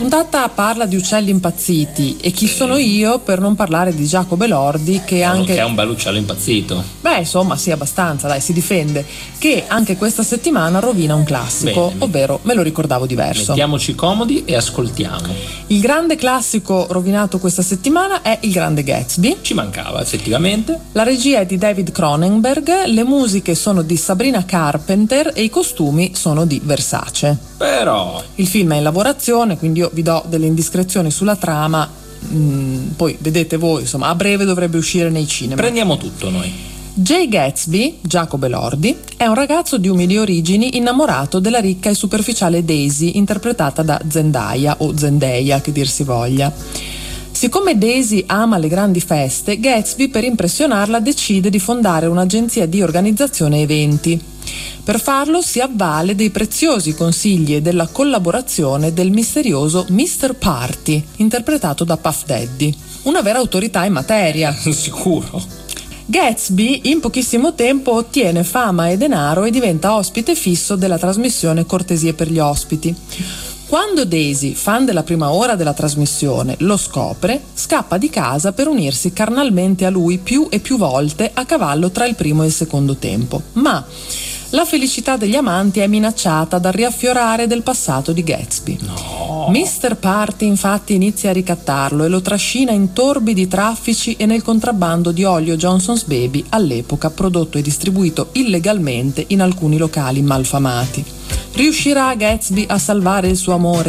puntata parla di uccelli impazziti e chi sono io per non parlare di Giacomo Elordi che è un bel uccello impazzito. Beh, insomma, sì, abbastanza, dai, si difende, che anche questa settimana rovina un classico. Bene, ovvero me lo ricordavo diverso. Mettiamoci comodi e ascoltiamo. Il grande classico rovinato questa settimana è Il Grande Gatsby. Ci mancava, effettivamente. La regia è di David Cronenberg, le musiche sono di Sabrina Carpenter e i costumi sono di Versace. Però il film è in lavorazione, quindi io vi do delle indiscrezioni sulla trama, poi vedete voi, insomma, a breve dovrebbe uscire nei cinema. Prendiamo tutto noi. Jay Gatsby, Giacomo Elordi, è un ragazzo di umili origini innamorato della ricca e superficiale Daisy, interpretata da Zendaya o Zendaya, che dir si voglia. Siccome Daisy ama le grandi feste, Gatsby, per impressionarla, decide di fondare un'agenzia di organizzazione eventi. Per farlo si avvale dei preziosi consigli e della collaborazione del misterioso Mr. Party, interpretato da Puff Daddy, una vera autorità in materia. Sicuro. Gatsby in pochissimo tempo ottiene fama e denaro e diventa ospite fisso della trasmissione Cortesie per gli ospiti. Quando Daisy, fan della prima ora della trasmissione, lo scopre, scappa di casa per unirsi carnalmente a lui più e più volte a cavallo tra il primo e il secondo tempo. Ma la felicità degli amanti è minacciata dal riaffiorare del passato di Gatsby. No. Mr. Party infatti inizia a ricattarlo e lo trascina in torbidi traffici e nel contrabbando di olio Johnson's Baby, all'epoca prodotto e distribuito illegalmente in alcuni locali malfamati. Riuscirà Gatsby a salvare il suo amore